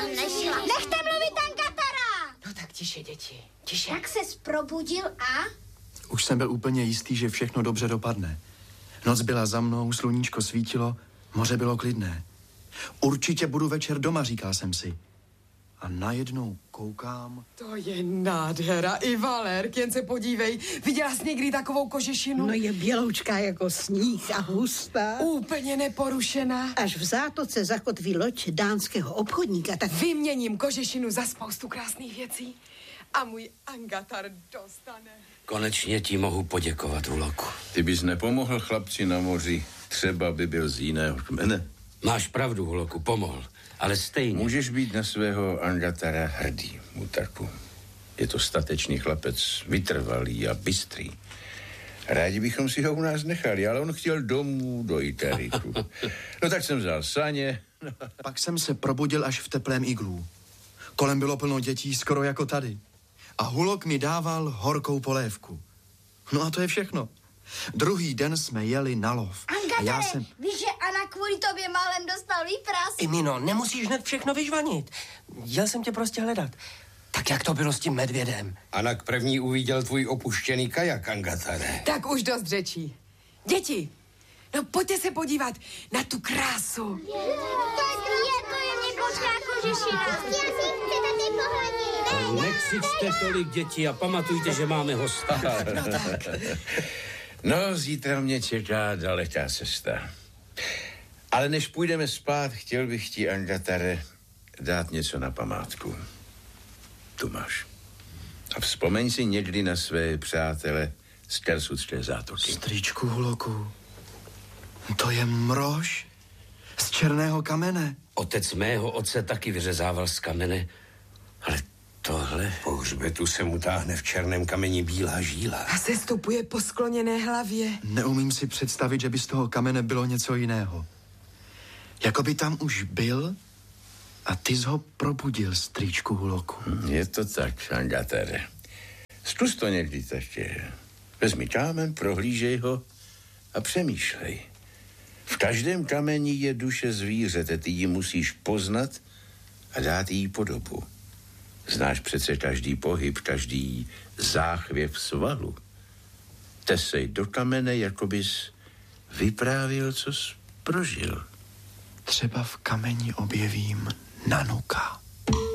nešla. Nechte mluvit Angatara! No tak tiše, děti, tiše. Tak ses probudil a? Už jsem byl úplně jistý, že všechno dobře dopadne. Noc byla za mnou, sluníčko svítilo, moře bylo klidné. Určitě budu večer doma, říkal jsem si. A najednou koukám... To je nádhera. I Valerk, jen se podívej. Viděla jsi někdy takovou kožešinu? No je běloučká jako sníh a hustá. Úplně neporušená. Až v zátoce zakotví loď dánského obchodníka, tak... Vyměním kožešinu za spoustu krásných věcí. A můj Angatar dostane. Konečně ti mohu poděkovat, Huloku. Ty bys nepomohl chlapci na moři, třeba by byl z jiného kmene. Máš pravdu, Huloku, pomohl. Ale stejně. Můžeš být na svého Angatara hrdý, Mutarku. Je to statečný chlapec, vytrvalý a bystrý. Rádi bychom si ho u nás nechali, ale on chtěl domů do Itariku. No tak jsem vzal saně. Pak jsem se probudil až v teplém iglu. Kolem bylo plno dětí, skoro jako tady. A Hulok mi dával horkou polévku. No a to je všechno. Druhý den jsme jeli na lov. Angatare, víš, že Anna kvůli tobě málem dostal výpras? Mino, nemusíš hned všechno vyžvanit. Jel jsem tě prostě hledat. Tak jak to bylo s tím medvědem? Anak první uviděl tvůj opuštěný kajak, Angatare. Tak už dost řečí. Děti, no pojďte se podívat na tu krásu. To je měkoučká kožešina. Já si chci taky pohledit. Nekřičte tolik, děti, a pamatujte, že máme hosta. No tak. No, zítra mě čeká daleká cesta. Ale než půjdeme spát, chtěl bych ti, Angatare, dát něco na památku. Tu máš. A vzpomeň si někdy na své přátele z Kersudské zátoky. Strýčku Huloku, to je mrož z černého kamene. Otec mého otce taky vyřezával z kamene, ale tohle... Po hřbetu se mu táhne v černém kameni bílá žíla. A se stupuje po skloněné hlavě. Neumím si představit, že by z toho kamene bylo něco jiného. Jako by tam už byl a ty jsi ho probudil, strýčku Huloku. Je to tak, Angatare. Zkus to někdy také. Vezmi kámen, prohlížej ho a přemýšlej. V každém kameni je duše zvířete, ty ji musíš poznat a dát jí podobu. Znáš přece každý pohyb, každý záchvěv svalu. Tesej do kamene, jako bys vyprávěl, co jsi prožil. Třeba v kameni objevím Nanuka.